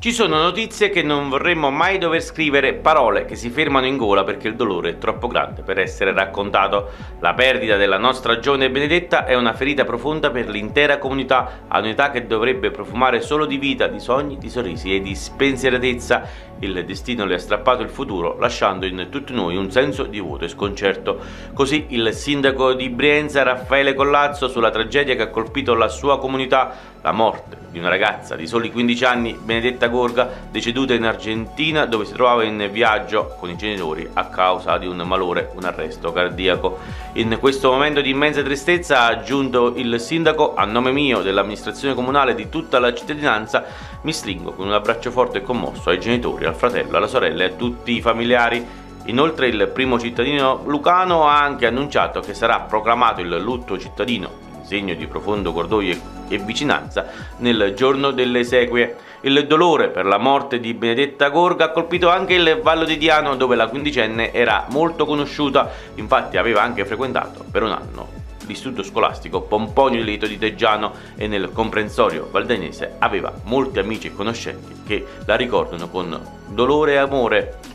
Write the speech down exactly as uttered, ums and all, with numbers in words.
Ci sono notizie che non vorremmo mai dover scrivere, parole che si fermano in gola perché il dolore è troppo grande per essere raccontato. La perdita della nostra giovane Benedetta è una ferita profonda per l'intera comunità, a un'età che dovrebbe profumare solo di vita, di sogni, di sorrisi e di spensieratezza. Il destino le ha strappato il futuro, lasciando in tutti noi un senso di vuoto e sconcerto. Così il sindaco di Brienza, Raffaele Collazzo, sulla tragedia che ha colpito la sua comunità, la morte di una ragazza di soli quindici anni, Benedetta Gorga, deceduta in Argentina dove si trovava in viaggio con i genitori a causa di un malore, un arresto cardiaco. In questo momento di immensa tristezza, ha aggiunto il sindaco, a nome mio, dell'amministrazione comunale e di tutta la cittadinanza, mi stringo con un abbraccio forte e commosso ai genitori, al fratello, alla sorella e a tutti i familiari. Inoltre il primo cittadino lucano ha anche annunciato che sarà proclamato il lutto cittadino, segno di profondo cordoglio e vicinanza, nel giorno delle esequie. Il dolore per la morte di Benedetta Gorga ha colpito anche il Vallo di Diano, dove la quindicenne era molto conosciuta, infatti aveva anche frequentato per un anno l'istituto scolastico Pomponio Leto di Teggiano e nel comprensorio valdenese aveva molti amici e conoscenti che la ricordano con dolore e amore.